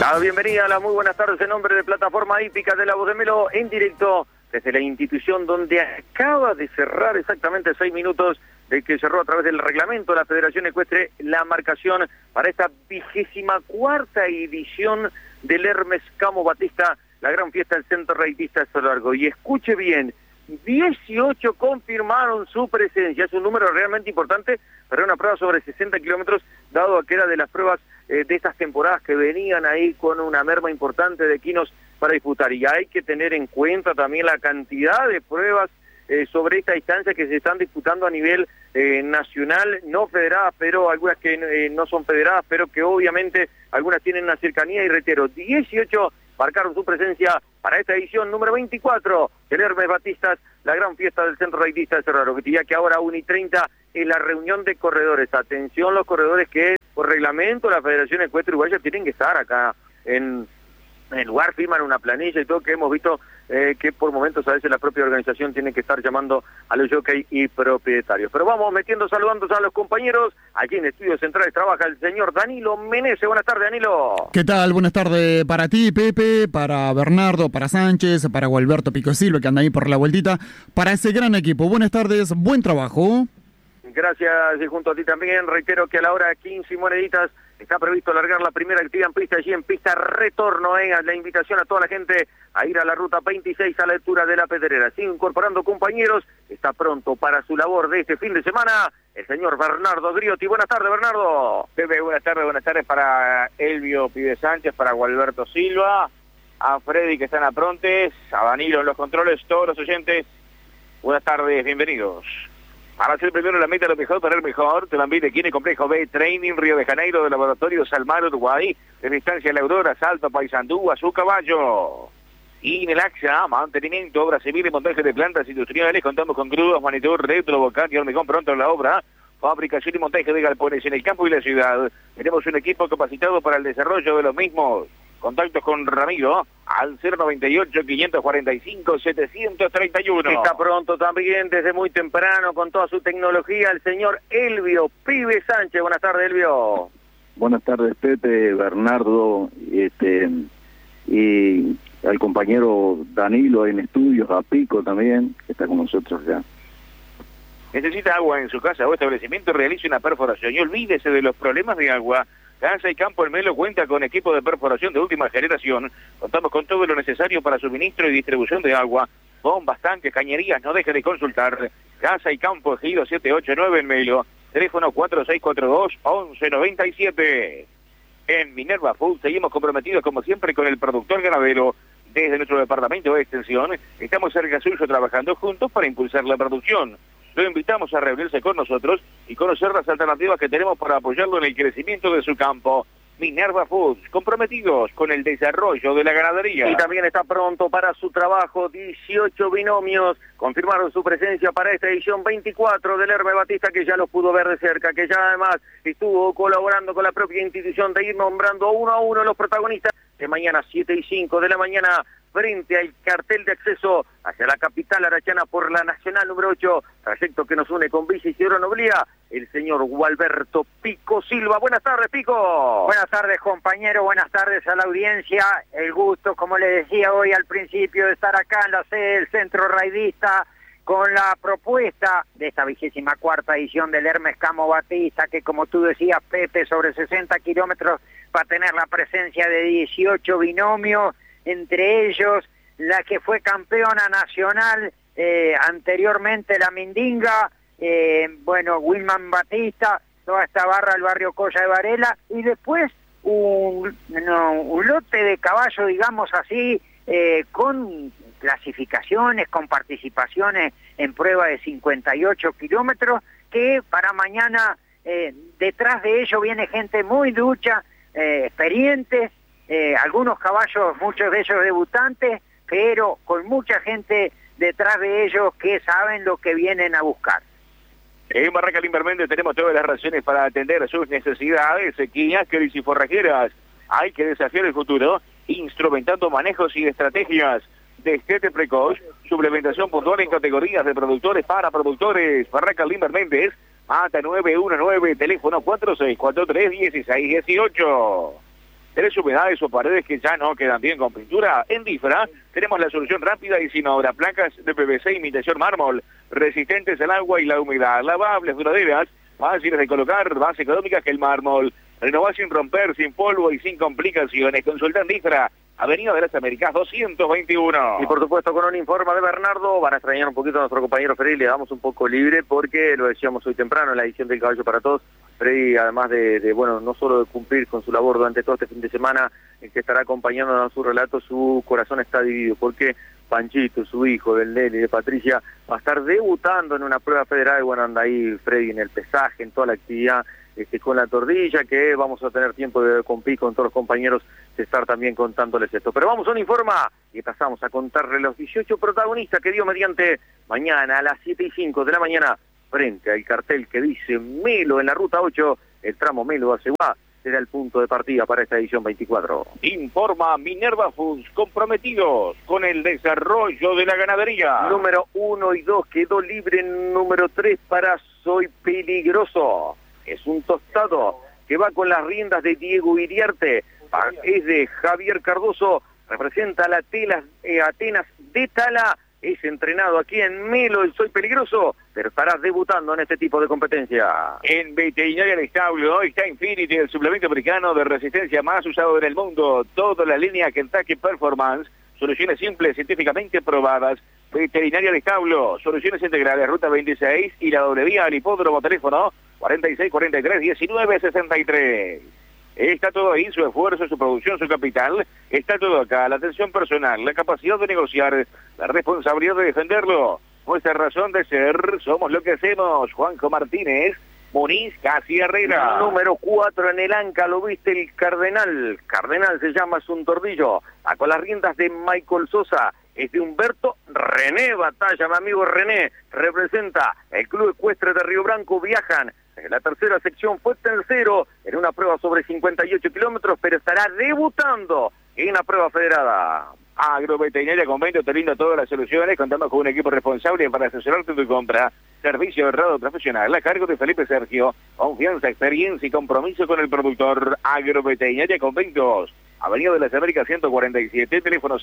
La bienvenida a las muy buenas tardes en nombre de Plataforma Hípica de la Voz de Melo, en directo desde la institución donde acaba de cerrar exactamente 6 minutos de que cerró a través del reglamento de la Federación Ecuestre la marcación para esta 24ª edición del Hermes Camo Batista, la gran fiesta del Centro Reitista de Largo. Y escuche bien, 18 confirmaron su presencia, es un número realmente importante, pero una prueba sobre 60 kilómetros, dado que era de las pruebas de estas temporadas que venían ahí con una merma importante de equinos para disputar. Y hay que tener en cuenta también la cantidad de pruebas sobre esta distancia que se están disputando a nivel nacional, no federadas, pero algunas que no son federadas, pero que obviamente algunas tienen una cercanía, y reitero, 18 marcaron su presencia para esta edición número 24 del Hermes Batistas, la gran fiesta del Centro Reitista de Cerro Largo, ya que ahora 1:30 es la reunión de corredores. Atención los corredores que por reglamento la Federación Ecuestre Uruguaya tienen que estar acá en el lugar, firman una planilla y todo, que hemos visto que por momentos a veces la propia organización tiene que estar llamando a los jockeys y propietarios. Pero vamos saludando a los compañeros. Aquí en Estudios Centrales trabaja el señor Danilo Menezes. Buenas tardes, Danilo. ¿Qué tal? Buenas tardes para ti, Pepe, para Bernardo, para Sánchez, para Gualberto Pico Silva, que anda ahí por la vueltita, para ese gran equipo. Buenas tardes, buen trabajo. Gracias, y junto a ti también. Reitero que a la hora 15 y moneditas está previsto largar la primera actividad en pista, allí en pista retorno, la invitación a toda la gente a ir a la ruta 26 a la altura de la Pedrera. Sigue incorporando compañeros, está pronto para su labor de este fin de semana el señor Bernardo Griotti. Buenas tardes, Bernardo. Pepe, buenas tardes para Elvio Pibe Sánchez, para Gualberto Silva, a Freddy que están aprontes, a Danilo en los controles, todos los oyentes. Buenas tardes, bienvenidos. Para ser primero la meta, lo mejor para el mejor, te lo invita Kine Complejo B, Training, Río de Janeiro, de Laboratorio Salmar, Uruguay, de distancia La Aurora, Salto, Paysandú, a su caballo. Y en el AXA, mantenimiento, obra civil y montaje de plantas industriales, contamos con grúas, manitur, retro, bocal y hormigón pronto en la obra, fabricación y montaje de galpones en el campo y la ciudad. Tenemos un equipo capacitado para el desarrollo de los mismos. Contactos con Ramiro al 098-545-731. Está pronto también, desde muy temprano, con toda su tecnología, el señor Elvio Pibe Sánchez. Buenas tardes, Elvio. Buenas tardes, Pepe, Bernardo, y al compañero Danilo en estudios, a Pico también, que está con nosotros ya. ¿Necesita agua en su casa o establecimiento? Realice una perforación y olvídese de los problemas de agua. Casa y Campo El Melo cuenta con equipo de perforación de última generación. Contamos con todo lo necesario para suministro y distribución de agua. Bombas, tanques, cañerías, no deje de consultar. Casa y Campo Ejido 789 en Melo. Teléfono 4642-1197. En Minerva Food seguimos comprometidos como siempre con el productor ganadero. Desde nuestro departamento de extensión estamos cerca suyo trabajando juntos para impulsar la producción. Lo invitamos a reunirse con nosotros y conocer las alternativas que tenemos para apoyarlo en el crecimiento de su campo. Minerva Foods, comprometidos con el desarrollo de la ganadería. Y también está pronto para su trabajo 18 binomios. Confirmaron su presencia para esta edición 24 del Hermes Batista, que ya los pudo ver de cerca, que ya además estuvo colaborando con la propia institución de ir nombrando uno a uno los protagonistas de mañana 7:05 de la mañana, frente al cartel de acceso hacia la capital arachana por la Nacional número 8, trayecto que nos une con Villa Isidro Noblía, el señor Gualberto Pico Silva. Buenas tardes, Pico. Buenas tardes, compañero, buenas tardes a la audiencia. El gusto, como le decía hoy al principio, de estar acá en la sede del Centro Raidista con la propuesta de esta 24ª edición del Hermes Camo Batista, que como tú decías, Pepe, sobre 60 kilómetros va a tener la presencia de 18 binomios, entre ellos la que fue campeona nacional anteriormente, la Mindinga, Wilman Batista, toda esta barra del barrio Colla de Varela, y después un lote de caballos, digamos así, con clasificaciones, con participaciones en prueba de 58 kilómetros, que para mañana detrás de ello viene gente muy ducha, experientes, algunos caballos, muchos de ellos debutantes, pero con mucha gente detrás de ellos que saben lo que vienen a buscar. En Barraca Limberméndez tenemos todas las razones para atender sus necesidades, sequías, crisis y forrajeras. Hay que desafiar el futuro, instrumentando manejos y estrategias. Destete precoz, suplementación puntual en categorías de productores para productores. Barraca Limberméndez, Mata 919, teléfono 4643-1618. ¿Tenés humedades o paredes que ya no quedan bien con pintura? En Difra tenemos la solución rápida y sin obra. Placas de PVC imitación mármol, resistentes al agua y la humedad, lavables, duraderas, fáciles de colocar, más económicas que el mármol. Renovar sin romper, sin polvo y sin complicaciones. Consulta en Difra, Avenida de las Américas 221. Y por supuesto con un informe de Bernardo, van a extrañar un poquito a nuestro compañero Freddy, le damos un poco libre porque lo decíamos hoy temprano en la edición del Caballo para Todos. Freddy, además de bueno, no solo de cumplir con su labor durante todo este fin de semana, que estará acompañándonos en su relato, su corazón está dividido, porque Panchito, su hijo, del Nelly, de Patricia, va a estar debutando en una prueba federal. Bueno, anda ahí Freddy en el pesaje, en toda la actividad, con la tordilla, que vamos a tener tiempo de compartir con todos los compañeros, de estar también contándoles esto. Pero vamos a un informe y pasamos a contarle los 18 protagonistas que dio mediante mañana a las 7:05 de la mañana, frente al cartel que dice Melo en la ruta 8, el tramo Melo a Ceguá será el punto de partida para esta edición 24. Informa Minerva Foods, comprometidos con el desarrollo de la ganadería. Número 1 y 2 quedó libre, número 3 para Soy Peligroso. Es un tostado que va con las riendas de Diego Iriarte, es de Javier Cardoso, representa a la Atenas de Tala, es entrenado aquí en Melo, el Soy Peligroso, pero estará debutando en este tipo de competencia. En Veterinaria del Establo está Infinity, el suplemento americano de resistencia más usado en el mundo. Toda la línea Kentucky Performance, soluciones simples, científicamente probadas. Veterinaria del Establo, soluciones integrales, ruta 26 y la doble vía al hipódromo, teléfono 4643-1963. Está todo ahí, su esfuerzo, su producción, su capital, está todo acá, la atención personal, la capacidad de negociar, la responsabilidad de defenderlo. Nuestra razón de ser, somos lo que hacemos. Juanjo Martínez, Muniz, Casi Herrera. Número 4 en el Anca, lo viste el Cardenal. Cardenal se llama, es un tordillo. Va con las riendas de Michael Sosa. Es de Humberto René Batalla, mi amigo René. Representa el Club Ecuestre de Río Branco. Viajan. La tercera sección fue tercero en una prueba sobre 58 kilómetros, pero estará debutando en la prueba federada. Agroveterinaria Convenio te brinda todas las soluciones, contamos con un equipo responsable para asesorarte en tu compra. Servicio honrado profesional a cargo de Felipe Sergio. Confianza, experiencia y compromiso con el productor. Agroveterinaria Conventos, Avenida de las Américas 147, teléfono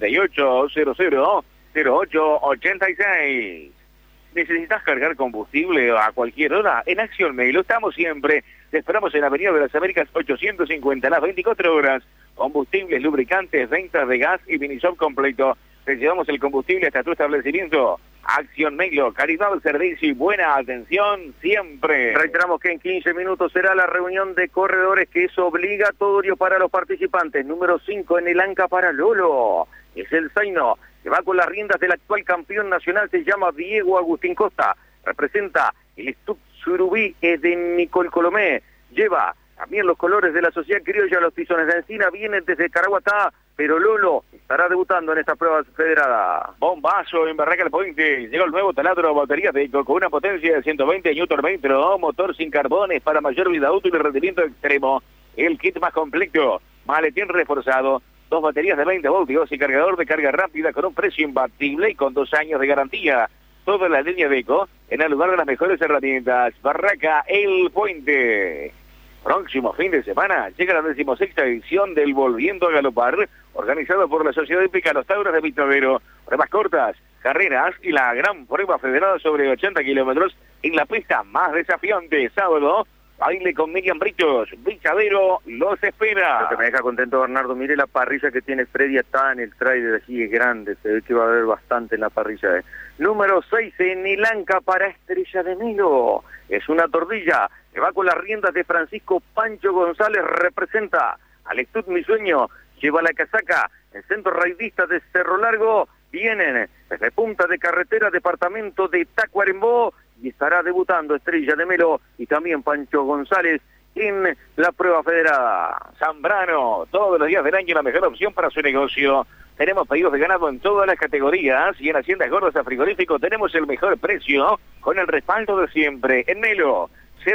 098-00-0886. ¿Necesitas cargar combustible a cualquier hora? En Acción Melo estamos siempre. Te esperamos en Avenida de las Américas 850, las 24 horas. Combustibles, lubricantes, ventas de gas y minishop completo. Te llevamos el combustible hasta tu establecimiento. Acción Melo, calidad, servicio y buena atención siempre. Reiteramos que en 15 minutos será la reunión de corredores, que es obligatorio para los participantes. Número 5 en el Anca para Lolo. Es el Zaino, que va con las riendas del actual campeón nacional, se llama Diego Agustín Costa. Representa el Stup Surubí, es de Nicol Colomé. Lleva también los colores de la Sociedad Criolla, los Tizones de Encina, vienen desde Caraguatá, pero Lolo estará debutando en esta prueba federada. Bombazo en Barraca del Puente. Llegó el nuevo taladro batería Deco con una potencia de 120 Nm, motor sin carbones para mayor vida útil y rendimiento extremo. El kit más completo, maletín reforzado, 2 baterías de 20 voltios y cargador de carga rápida con un precio imbatible y con 2 años de garantía. Toda la línea Deco en el lugar de las mejores herramientas. Barraca El Puente. Próximo fin de semana llega la 16ª edición del Volviendo a Galopar, organizado por la Sociedad Hípica Los Tauros de Vitavero. Pruebas cortas, carreras y la gran prueba federada sobre 80 kilómetros en la pista más desafiante. Sábado, baile con Miriam Britos. Vitavero los espera. Lo que me deja contento, Bernardo, mire la parrilla que tiene Freddy, está en el trailer, así es grande, se ve que va a haber bastante en la parrilla. Número 6 en el Anca para Estrella de Melo. Es una tordilla que va con las riendas de Francisco Pancho González, representa al Estud Mi Sueño, lleva la casaca, el centro raidista de Cerro Largo, vienen desde Punta de Carretera, departamento de Tacuarembó, y estará debutando Estrella de Melo y también Pancho González en la prueba federada. Zambrano, todos los días del año la mejor opción para su negocio. Tenemos pedidos de ganado en todas las categorías y en Haciendas Gordas a Frigorífico tenemos el mejor precio con el respaldo de siempre. En Melo,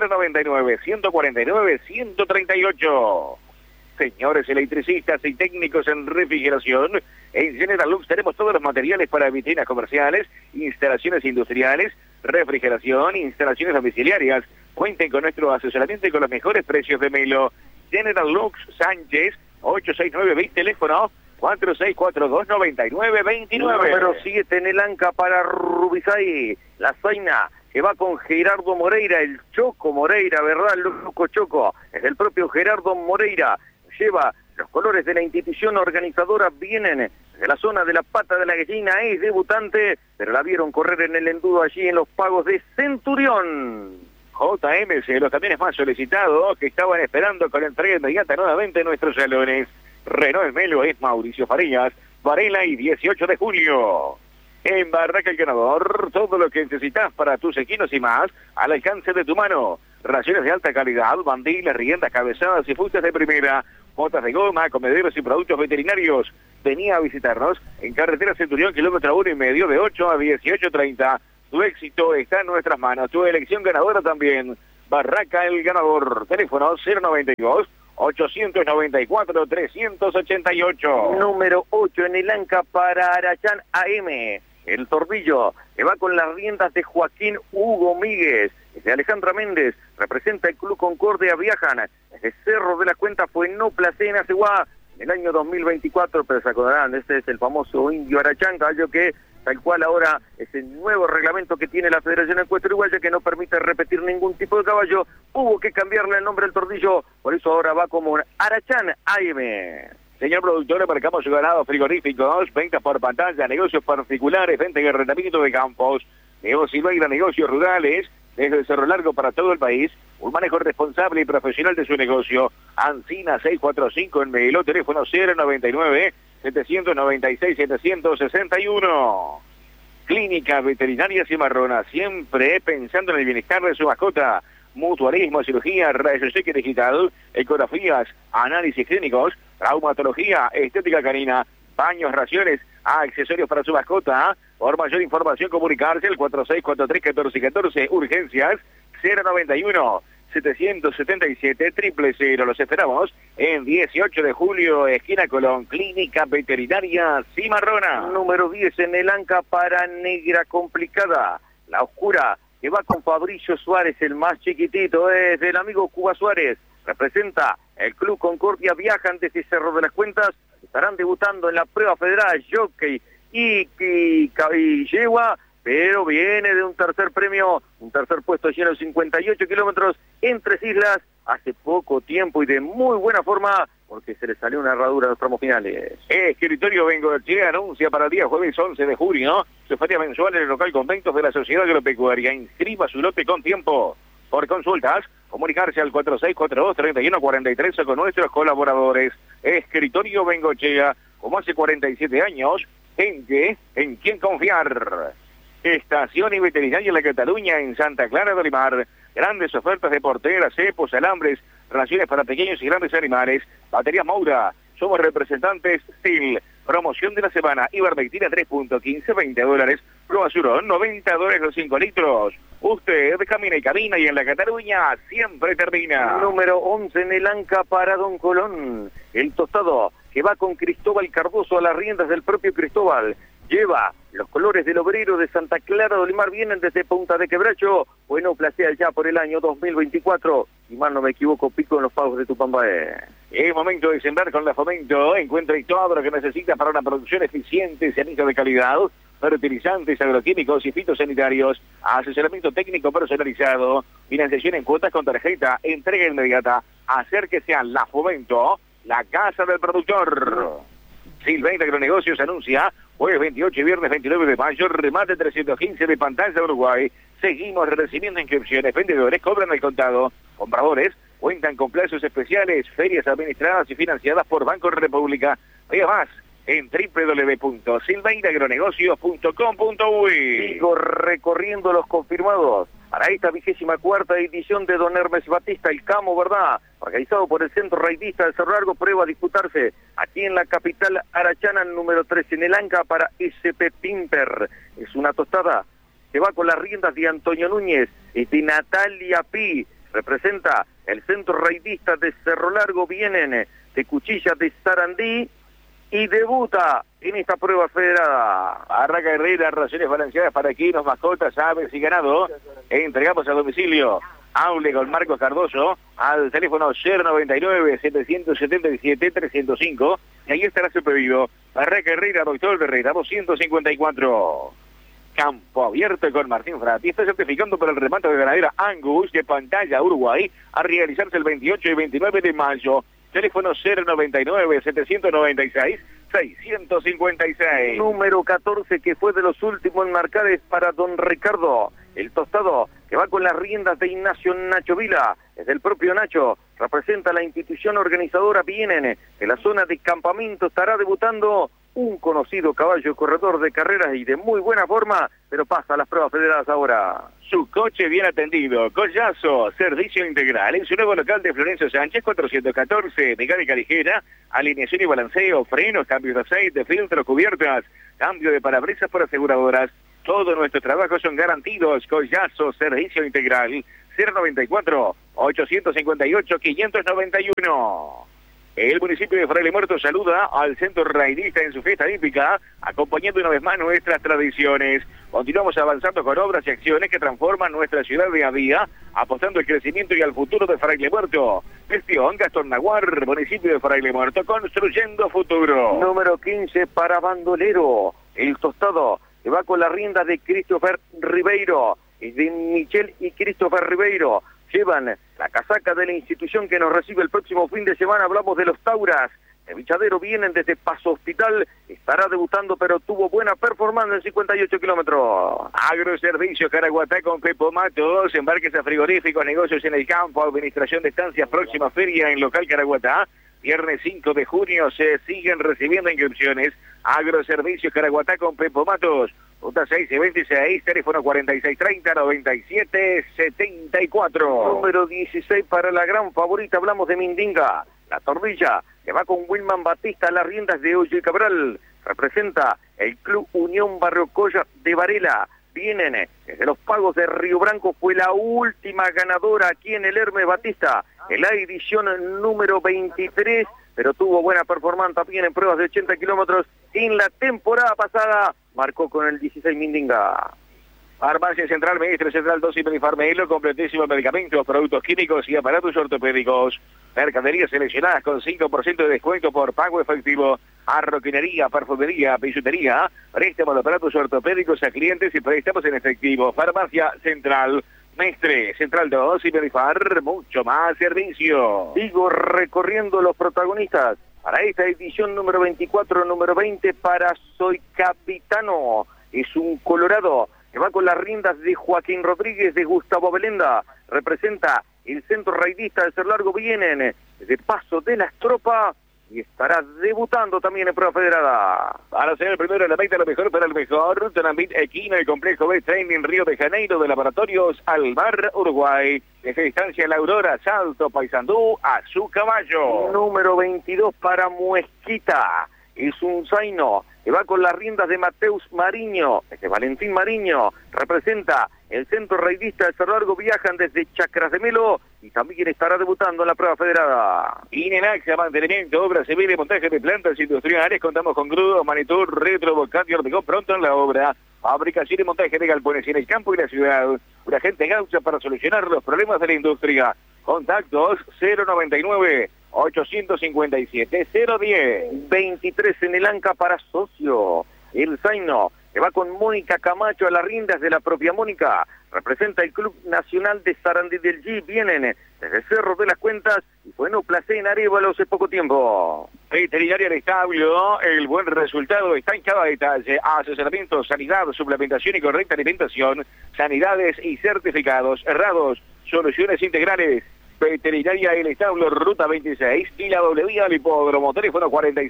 099-149-138. Señores electricistas y técnicos en refrigeración, en General Lux tenemos todos los materiales para vitrinas comerciales, instalaciones industriales, refrigeración, instalaciones domiciliarias. Cuenten con nuestro asesoramiento y con los mejores precios de Melo. General Lux Sánchez, 869-20, teléfono 4642-9929. Número 7 en el Anca para Rubizay, la Zaina, que va con Gerardo Moreira, el Choco Moreira, ¿verdad? El loco Choco, es el propio Gerardo Moreira, lleva los colores de la institución organizadora, vienen de la zona de la Pata de la Gallina, es debutante, pero la vieron correr en el endudo allí en los pagos de Centurión. JMC, los camiones más solicitados que estaban esperando con entrega inmediata nuevamente en nuestros salones. Renault Melo es Mauricio Farías, Varela y 18 de julio. En Barraca El Ganador, todo lo que necesitas para tus equinos y más, al alcance de tu mano. Raciones de alta calidad, bandilas, riendas, cabezadas y fustas de primera, botas de goma, comederos y productos veterinarios. Venía a visitarnos en carretera Centurión, kilómetro 1,5, de 8 a 18:30. Tu éxito está en nuestras manos, tu elección ganadora también. Barraca El Ganador, teléfono 092-894-388. Número 8 en el Anca para Arachán AM, el Torbillo, que va con las riendas de Joaquín Hugo Míguez, de Alejandra Méndez, representa el Club Concordia, viajan desde Cerro de la Cuenta, fue no Placé en Aceguá, en el año 2024, pero se acordarán, este es el famoso Indio Arachán, caballo que tal cual ahora es el nuevo reglamento que tiene la Federación Ecuestre Uruguaya, que no permite repetir ningún tipo de caballo, hubo que cambiarle el nombre al Tornillo, por eso ahora va como Arachán AM. Señor productor, marcamos su ganado frigoríficos, ventas por pantalla, negocios particulares, venta y arrendamiento de campos, negocios Silveira, negocios rurales, desde el Cerro Largo para todo el país, un manejo responsable y profesional de su negocio. Ancina 645 en Melo, teléfono 099-796-761. Clínica Veterinaria Cimarrona, siempre pensando en el bienestar de su mascota. Mutualismo, cirugía, rayos X digital, ecografías, análisis clínicos, traumatología, estética canina, baños, raciones, accesorios para su mascota. Por mayor información, comunicarse al 4643-1414, urgencias 091-777-000. Los esperamos en 18 de julio, esquina Colón, Clínica Veterinaria Cimarrona. Número 10 en el Anca para Negra Complicada, la Oscura, que va con Fabricio Suárez, el más chiquitito, es del amigo Cuba Suárez, representa el Club Concordia, viajan desde Cerro de las Cuentas, estarán debutando en la prueba federal, jockey y yegua, pero viene de un tercer premio, un tercer puesto lleno de 58 kilómetros en Tres Islas, hace poco tiempo y de muy buena forma, porque se le salió una herradura en los tramos finales. Escritorio Bengochea anuncia para el día jueves 11 de junio su feria mensual en el local Conventos de la Sociedad Agropecuaria. Inscriba su lote con tiempo. Por consultas, comunicarse al 4642-3143 o con nuestros colaboradores. Escritorio Bengochea, como hace 47 años, gente en quien confiar. Estación y Veterinaria en la Cataluña, en Santa Clara de Olimar. Grandes ofertas de porteras, cepos, alambres, raciones para pequeños y grandes animales. Baterías Moura. Somos representantes STIL. Promoción de la semana. Ivermectina 3.15, $20. Proasurón, $90 los 5 litros. Usted camina y camina y en la Cataluña siempre termina. Número 11 en el Anca para Don Colón. El tostado, que va con Cristóbal Cardoso a las riendas del propio Cristóbal. Lleva los colores del obrero de Santa Clara de Olimar, vienen desde Punta de Quebracho, bueno, placea ya por el año 2024, y mal no me equivoco, pico en los pagos de Tupambaé. Es momento de sembrar con la Fomento, encuentre todo lo que necesita para una producción eficiente, semillas de calidad, fertilizantes, agroquímicos y fitosanitarios, asesoramiento técnico personalizado, financiación en cuotas con tarjeta, entrega inmediata, acérquese a la Fomento, la casa del productor. Silveira Agronegocios anuncia jueves 28 y viernes 29 de mayo, remate 315 de pantalla Uruguay. Seguimos recibiendo inscripciones, vendedores cobran al contado, compradores cuentan con plazos especiales, ferias administradas y financiadas por Banco República. Vea más en www.silveiraagronegocios.com.uy. Sigo recorriendo los confirmados para esta 24ª edición de Don Hermes Batista, el Camo, ¿verdad? Organizado por el Centro Raidista de Cerro Largo, prueba a disputarse aquí en la capital arachana, número 3 en el Anca para SP Pimper. Es una tostada que va con las riendas de Antonio Núñez y de Natalia Pi. Representa el Centro Raidista de Cerro Largo, vienen de Cuchilla de Sarandí y debuta en esta prueba federada. Arraca Herrera, raciones balanceadas para equinos, mascotas, aves y ganado. Entregamos a domicilio. Hable con Marcos Cardoso al teléfono 099-777-305 y ahí estará su pedido. Barraca Herrera, Doctor Herrera, 254. Campo abierto con Martín Frati. Está certificando para el remate de ganadera Angus de Pantalla, Uruguay, a realizarse el 28 y 29 de mayo. Teléfono 099-796-656. Número 14, que fue de los últimos en marcar, es para don Ricardo, el tostado, que va con las riendas de Ignacio Nacho Vila. Es el propio Nacho, representa la institución organizadora. Vienen en la zona de campamento, estará debutando un conocido caballo corredor de carreras y de muy buena forma, pero pasa a las pruebas federadas ahora. Su coche bien atendido. Collazo, servicio integral. En su nuevo local de Florencio Sánchez, 414, mecánica ligera, alineación y balanceo, frenos, cambios de aceite, filtro, cubiertas, cambio de parabrisas por aseguradoras. Todos nuestros trabajos son garantidos. Collazo, servicio integral. 094-858-591. El municipio de Fraile Muerto saluda al centro raidista en su fiesta hípica, acompañando una vez más nuestras tradiciones. Continuamos avanzando con obras y acciones que transforman nuestra ciudad día a día, apostando al crecimiento y al futuro de Fraile Muerto. Gestión Gastón Naguar, municipio de Fraile Muerto, construyendo futuro. Número 15 para Bandolero, el tostado, que va con la rienda de Christopher Ribeiro, y de Michel y Christopher Ribeiro. Llevan la casaca de la institución que nos recibe el próximo fin de semana. Hablamos de los Tauras. De Bichadero vienen desde Paso Hospital. Estará debutando, pero tuvo buena performance en 58 kilómetros. Agroservicio Caraguatá con Pepo Matos. Embarques a frigoríficos, negocios en el campo, administración de estancias. Próxima feria en local Caraguatá. Viernes 5 de junio se siguen recibiendo inscripciones. Agroservicio Caraguatá con Pepo Matos. Ruta 6 y 26, teléfono 4630-9774. Número 16 para la gran favorita, hablamos de Mindinga. La Tordilla, que va con Wilman Batista a las riendas de Hoyo y Cabral. Representa el Club Unión Barrio Colla de Varela. Vienen desde los Pagos de Río Branco, fue la última ganadora aquí en el Hermes Batista, en la edición número 23, pero tuvo buena performance también en pruebas de 80 kilómetros en la temporada pasada, marcó con el 16 Mindinga. Farmacia Central, Ministro Central, dosis Medifarmelo, completísimo medicamentos, productos químicos y aparatos ortopédicos. Mercaderías seleccionadas con 5% de descuento por pago efectivo. Arroquinería, perfumería, bisutería, préstamos de aparatos ortopédicos a clientes y préstamos en efectivo. Farmacia Central, Mestre, Central 2 y Medifar, mucho más servicio. Sigo recorriendo los protagonistas para esta edición número 24, número 20 para Soy Capitano. Es un colorado que va con las riendas de Joaquín Rodríguez, de Gustavo Belenda. Representa el centro raidista de Cerro Largo. Vienen de Paso de las Tropas y estará debutando también en prueba federada. Para ser el primero en la meta, lo mejor para el mejor. Tonambit Equino, el complejo B-Training Río de Janeiro de Laboratorios Almar, Uruguay. Desde distancia La Aurora, Salto, Paysandú, a su caballo. Número 22 para Muesquita. Es un zaino que va con las riendas de Mateus Mariño, de Valentín Mariño. Representa el centro raidista de Cerro Largo. Viajan desde Chacras de Melo y también estará debutando en la prueba federada. Inenaxa, mantenimiento, obras civiles, montaje de plantas industriales. Contamos con grudos, manitur, retro, volcán y hormigón pronto en la obra. Fabricación y montaje de galpones en el campo y la ciudad. Un agente gaucha para solucionar los problemas de la industria. Contactos 099-857-010. 23 en el Anca para Socio. El zaino que va con Mónica Camacho a las riendas de la propia Mónica. Representa el Club Nacional de Sarandí del G. Vienen desde Cerro de las Cuentas y bueno, placé en Arévalo hace poco tiempo. Veterinaria del establo, el buen resultado está en cada detalle. Asesoramiento, sanidad, suplementación y correcta alimentación, sanidades y certificados errados, soluciones integrales. Veterinaria El Establo, Ruta 26 y la doble vía al hipódromo, teléfono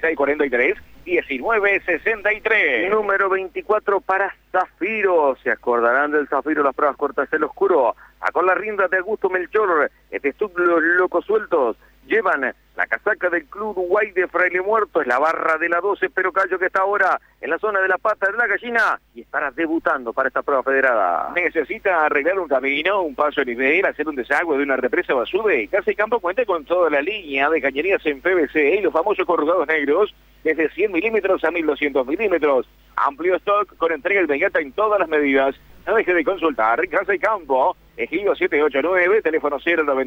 4642-1963. Número 24 para Zafiro. Se acordarán del Zafiro, las pruebas cortas en lo oscuro. A con las riendas de Augusto Melchor, los locos sueltos. Llevan la casaca del Club Uruguay de Fraile Muerto, es la barra de la 12, pero Callo que está ahora en la zona de la Pata de la Gallina y estará debutando para esta prueba federada. Necesita arreglar un camino, un paso a nivel, hacer un desagüe de una represa o sube. Casa y Campo cuenta con toda la línea de cañerías en PVC y los famosos corrugados negros desde 100 milímetros a 1200 milímetros. Amplio stock con entrega inmediata en todas las medidas. No deje de consultar Casa y Campo Ejido 789, teléfono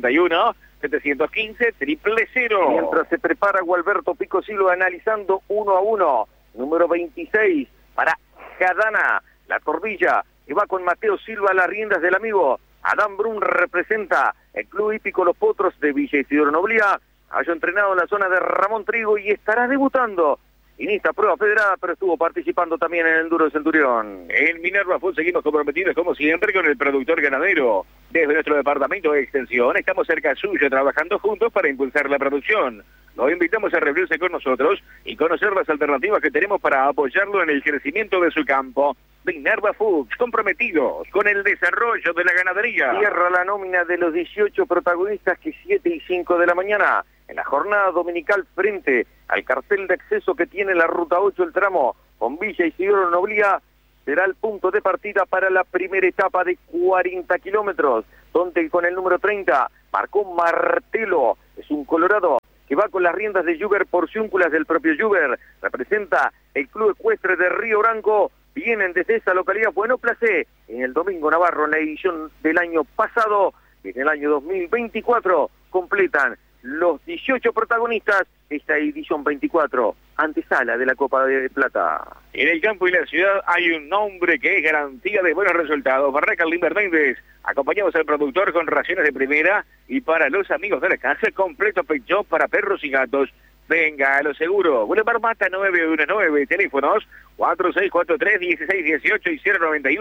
091-715-000. Mientras se prepara Gualberto Pico Silva analizando 1 a 1. Número 26 para Jadana, la Cordilla, que va con Mateo Silva a las riendas del amigo. Adán Brun representa el Club Hípico Los Potros de Villa Isidoro Noblía. Haya entrenado en la zona de Ramón Trigo y estará debutando en esta prueba federada, pero estuvo participando también en el Enduro de Centurión. En Minerva Food seguimos comprometidos como siempre con el productor ganadero. Desde nuestro departamento de extensión estamos cerca suyo trabajando juntos para impulsar la producción. Los invitamos a reunirse con nosotros y conocer las alternativas que tenemos para apoyarlo en el crecimiento de su campo. Minerva Foods, comprometidos con el desarrollo de la ganadería. Cierra la nómina de los 18 protagonistas que 7 y 5 de la mañana, en la jornada dominical frente al cartel de acceso que tiene la Ruta 8, el tramo con Villa Isidoro Noblía, será el punto de partida para la primera etapa de 40 kilómetros, donde con el número 30 marcó Martelo, es un colorado que va con las riendas de Juber Porciúnculas del propio Juber, representa el Club Ecuestre de Río Branco. Vienen desde esa localidad Bueno Placé en el Domingo Navarro en la edición del año pasado, y en el año 2024 completan los 18 protagonistas esta edición 24, antesala de la Copa de Plata. En el campo y la ciudad hay un nombre que es garantía de buenos resultados. Barraca Limber Méndez, acompañados al productor con raciones de primera, y para los amigos de la casa, completo pet shop para perros y gatos. Venga, a lo seguro. Boulevard Mata 919, teléfonos 4643-1618 y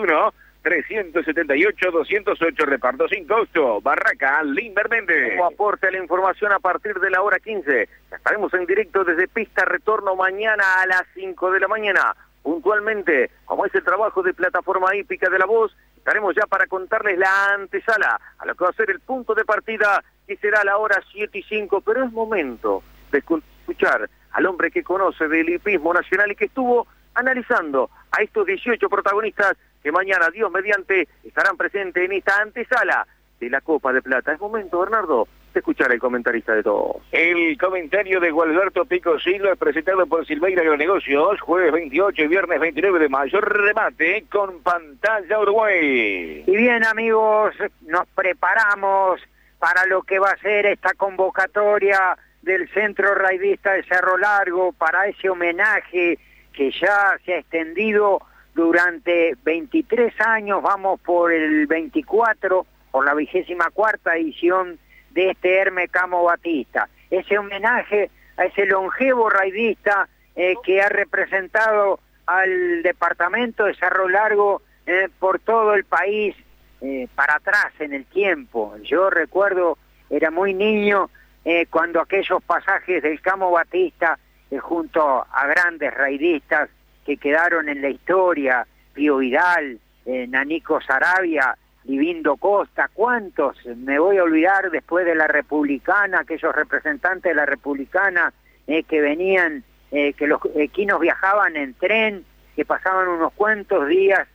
091-378-208, reparto sin costo. Barraca Limber Méndez. Como aporte a la información a partir de la hora 15, estaremos en directo desde Pista Retorno mañana a las 5 de la mañana. Puntualmente, como es el trabajo de Plataforma Hípica de La Voz, estaremos ya para contarles la antesala a lo que va a ser el punto de partida, que será a la hora 7 y 5, pero es momento de escuchar al hombre que conoce del hipismo nacional y que estuvo analizando a estos 18 protagonistas que mañana, Dios mediante, estarán presentes en esta antesala de la Copa de Plata. Es momento, Bernardo, de escuchar al comentarista de todos. El comentario de Gualberto Pico Silva, presentado por Silveira Agronegocios, jueves 28 y viernes 29 de mayo, remate con pantalla Uruguay. Y bien, amigos, nos preparamos para lo que va a ser esta convocatoria del Centro Raidista de Cerro Largo, para ese homenaje que ya se ha extendido durante 23 años, vamos por el 24, por la 24ª edición de este Herme Camo Batista. Ese homenaje a ese longevo raidista que ha representado al departamento de Cerro Largo por todo el país, para atrás en el tiempo. Yo recuerdo, era muy niño, cuando aquellos pasajes del Camo Batista, junto a grandes raidistas que quedaron en la historia, Pío Vidal, Nanico Sarabia, Livindo Costa, ¿cuántos me voy a olvidar después de la Republicana, aquellos representantes de la Republicana que venían, que los equinos viajaban en tren, que pasaban unos cuantos días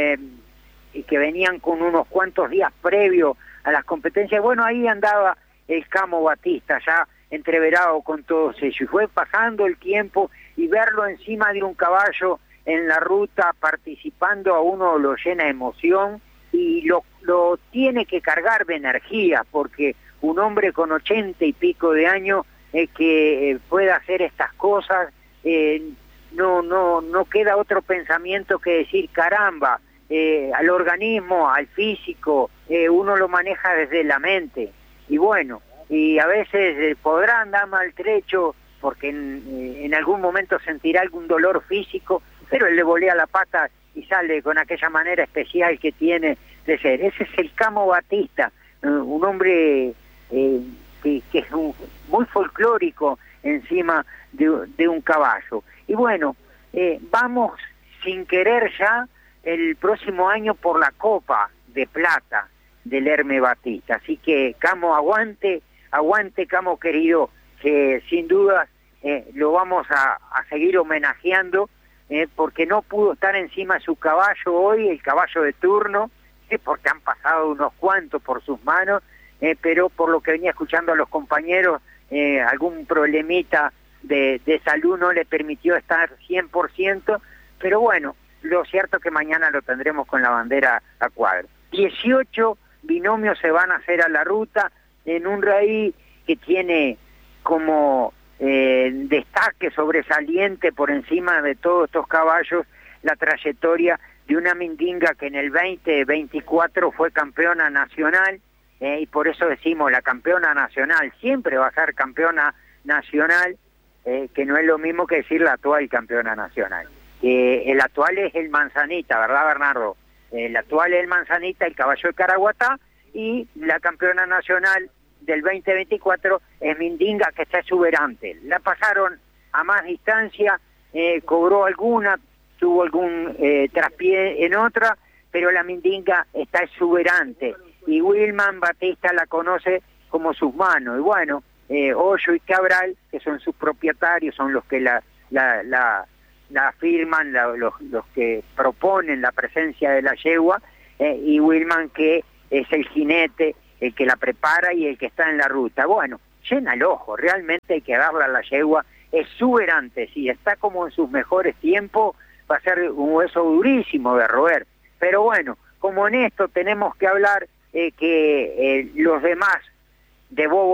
y que venían con unos cuantos días previos a las competencias? Bueno, ahí andaba el Camo Batista, ya entreverado con todos ellos, y fue pasando el tiempo y verlo encima de un caballo en la ruta participando, a uno lo llena de emoción y lo tiene que cargar de energía, porque un hombre con 80 y pico de años que pueda hacer estas cosas, no queda otro pensamiento que decir, caramba, al organismo, al físico, uno lo maneja desde la mente. Y bueno, y a veces podrá andar maltrecho porque en algún momento sentirá algún dolor físico, pero él le volea la pata y sale con aquella manera especial que tiene de ser. Ese es el Camo Batista, un hombre que es muy folclórico encima de un caballo. Y bueno, vamos sin querer ya el próximo año por la Copa de Plata del Herme Batista. Así que, Camo, aguante Camo querido, que sin duda lo vamos a seguir homenajeando, porque no pudo estar encima de su caballo hoy, el caballo de turno, porque han pasado unos cuantos por sus manos, pero por lo que venía escuchando a los compañeros, algún problemita de salud no le permitió estar 100%, pero bueno, lo cierto es que mañana lo tendremos con la bandera a cuadro. 18 binomios se van a hacer a la ruta en un raíz que tiene como destaque sobresaliente por encima de todos estos caballos la trayectoria de una Mindinga que en el 2024 fue campeona nacional, y por eso decimos la campeona nacional, siempre va a ser campeona nacional, que no es lo mismo que decir la actual campeona nacional. El actual es el Manzanita, ¿verdad, Bernardo? El actual es el Manzanita, el caballo de Caraguatá, y la campeona nacional del 2024 es Mindinga, que está exuberante. La pasaron a más distancia, cobró alguna, tuvo algún traspié en otra, pero la Mindinga está exuberante. Y Wilman Batista la conoce como sus manos. Y bueno, Hoyo y Cabral, que son sus propietarios, son los que la firman, los que proponen la presencia de la yegua, y Wilman, que es el jinete, el que la prepara y el que está en la ruta. Bueno, llena el ojo, realmente hay que darle a la yegua, exuberante, si está como en sus mejores tiempos, va a ser un hueso durísimo de roer. Pero bueno, como en esto tenemos que hablar que los demás de Bobo